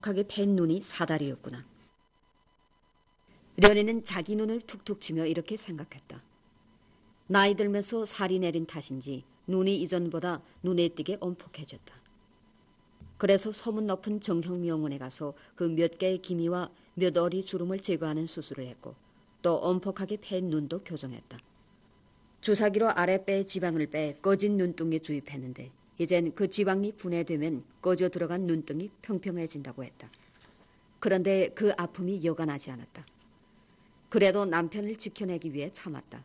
하게 팬 눈이 사다리였구나. 련이는 자기 눈을 툭툭 치며 이렇게 생각했다. 나이 들면서 살이 내린 탓인지 눈이 이전보다 눈에 띄게 엄폭해졌다. 그래서 소문 높은 정형미용원에 가서 그 몇 개의 기미와 몇 어리 주름을 제거하는 수술을 했고 또 엄폭하게 팬 눈도 교정했다. 주사기로 아랫배의 지방을 빼 꺼진 눈등에 주입했는데 이젠 그 지방이 분해되면 꺼져 들어간 눈등이 평평해진다고 했다. 그런데 그 아픔이 여간하지 않았다. 그래도 남편을 지켜내기 위해 참았다.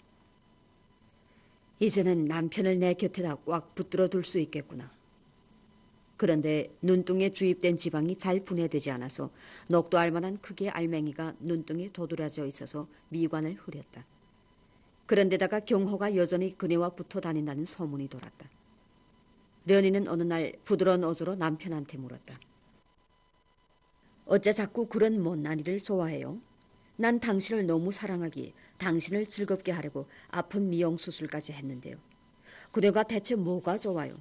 이제는 남편을 내 곁에다 꽉 붙들어 둘 수 있겠구나. 그런데 눈등에 주입된 지방이 잘 분해되지 않아서 녹도할 만한 크기의 알맹이가 눈등에 도드라져 있어서 미관을 흐렸다. 그런데다가 경호가 여전히 그네와 붙어 다닌다는 소문이 돌았다. 련이는 어느 날 부드러운 어조로 남편한테 물었다. 어째 자꾸 그런 못난 일을 좋아해요? 난 당신을 너무 사랑하기에 당신을 즐겁게 하려고 아픈 미용 수술까지 했는데요. 그네가 대체 뭐가 좋아요?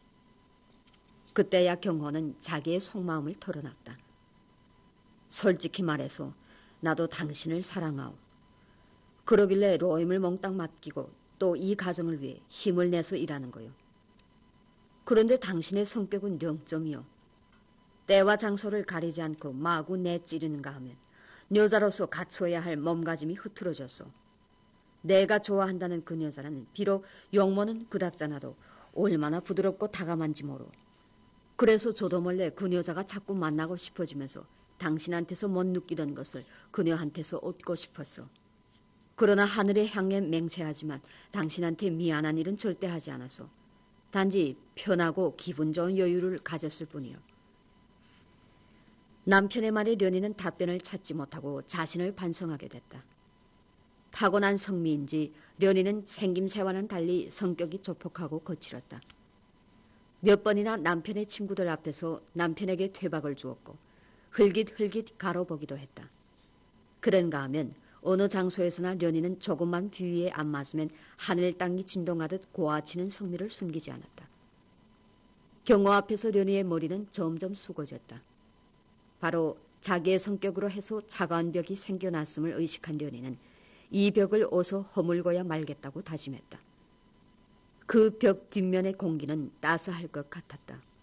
그때야 경호는 자기의 속마음을 털어놨다. 솔직히 말해서 나도 당신을 사랑하오. 그러길래 로임을 몽땅 맡기고 또 이 가정을 위해 힘을 내서 일하는 거요. 그런데 당신의 성격은 0점이요. 때와 장소를 가리지 않고 마구 내찌르는가 하면 여자로서 갖춰야 할 몸가짐이 흐트러졌어. 내가 좋아한다는 그 여자는 비록 용모는 그닥잖아도 얼마나 부드럽고 다감한지 모르. 그래서 저도 몰래 그 여자가 자꾸 만나고 싶어지면서 당신한테서 못 느끼던 것을 그녀한테서 얻고 싶었어. 그러나 하늘의 향에 맹세하지만 당신한테 미안한 일은 절대 하지 않았어. 단지 편하고 기분 좋은 여유를 가졌을 뿐이요. 남편의 말에 련이는 답변을 찾지 못하고 자신을 반성하게 됐다. 타고난 성미인지 련이는 생김새와는 달리 성격이 조폭하고 거칠었다. 몇 번이나 남편의 친구들 앞에서 남편에게 퇴박을 주었고 흘깃흘깃 가로보기도 했다. 그런가 하면 어느 장소에서나 련이는 조금만 비위에 안 맞으면 하늘 땅이 진동하듯 고아치는 성미를 숨기지 않았다. 경호 앞에서 련이의 머리는 점점 숙어졌다. 바로 자기의 성격으로 해서 차가운 벽이 생겨났음을 의식한 련이는 이 벽을 어서 허물고야 말겠다고 다짐했다. 그 벽 뒷면의 공기는 따스할 것 같았다.